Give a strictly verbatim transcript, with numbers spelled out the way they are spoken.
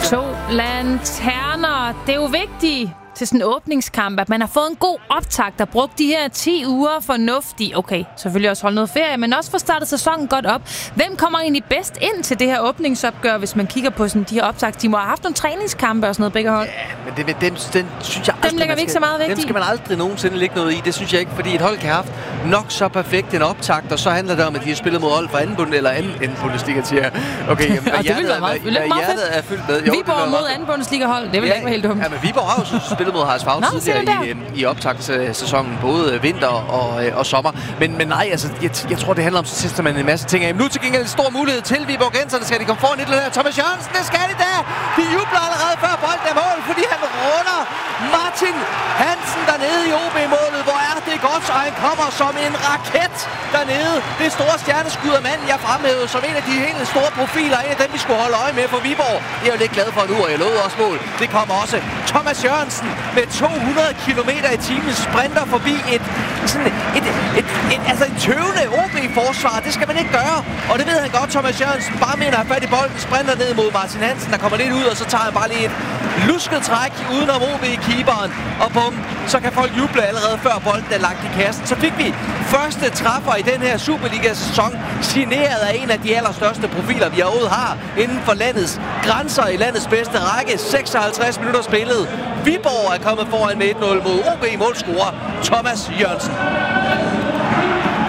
To lanterner. Det er jo vigtigt til sådan en åbningskamp, at man har fået en god optakt og brugt de her ti uger fornuftigt. Okay, selvfølgelig også holde noget ferie, men også få startet sæsonen godt op. Hvem kommer egentlig bedst ind til det her åbningsopgør, hvis man kigger på sådan de her optakt? De må have haft nogle træningskampe og sådan noget, begge hold. Ja, men det, dem, den synes jeg aldrig, dem lægger vi ikke så meget vægt Dem skal man aldrig nogensinde lægge noget i. Det synes jeg ikke, fordi et hold kan have haft nok så perfekt en optakt, og så handler det om, at de har spillet mod hold fra anden bund eller anden, anden Bundesliga, siger okay, jamen, og det ville være meget, hvad, hvad hjertet er fyldt med. Jo, Viborg mod anden Bundesliga-hold, det vil ja, ikke være helt dumt. Ja, men Viborg har jo spillet mod Haras Favn tidligere i, i optagssæsonen, både vinter og, og sommer. Men, men nej, altså, jeg, jeg tror, det handler om, så tester man en masse ting af. Nu til gengæld en stor mulighed til Viborgenserne. Skal de komme foran et eller andet? Thomas Jørgensen, det skal de da! De jubler allerede før bolden er mål, fordi han runder Martin Hansen dernede i O B-målet. Hvor er det godt, så han kommer som en raket dernede. Det store stjerneskud af manden, jeg fremhævede som en af de helt store profiler. En af dem, vi skulle holde øje med for Viborg. Det er jo lidt glad for nu, og jeg lovede også mål. Det kommer også Thomas Jørgensen med to hundrede kilometer i timen sprinter forbi et, sådan et, et, et, et, altså et tøvende O B-forsvar. Det skal man ikke gøre. Og det ved han godt, Thomas Jørgensen. Bare mener at fat i bolden, sprinter ned mod Martin Hansen, der kommer lidt ud, og så tager han bare lige et lusket træk udenom O B-keeperen. Og bum, så kan folk juble allerede før bolden er lagt i kassen. Så fik vi første træffer i den her Superliga-sæson, signeret af en af de allerstørste profiler, vi overhovedet har inden for landets grænser i landets bedste række. seksoghalvtreds minutter spillet. Viborg er kommet foran med et nul mod O B-målscorer Thomas Jørgensen.